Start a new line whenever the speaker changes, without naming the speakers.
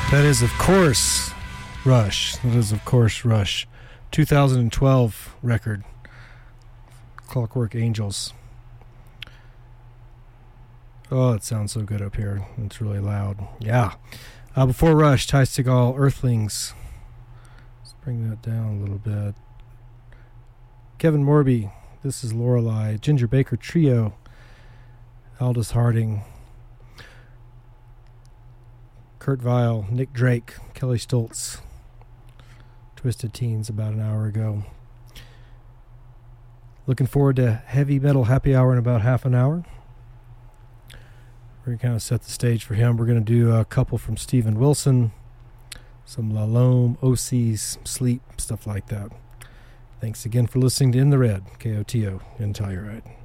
That is, of course, Rush. That is, of course, Rush. 2012 record. Clockwork Angels. Oh, it sounds so good up here. It's really loud. Yeah. Before Rush, Ty Segall, Earthlings. Let's bring that down a little bit. Kevin Morby, This is Lorelei. Ginger Baker Trio, Aldous Harding. Kurt Vile, Nick Drake, Kelly Stoltz. Twisted Teens about an hour ago. Looking forward to Heavy Metal Happy Hour in about half an hour. We're going to kind of set the stage for him. We're going to do a couple from Steven Wilson, some La Lome, OCs, Sleep, stuff like that. Thanks again for listening to In the Red, KOTO, in Telluride.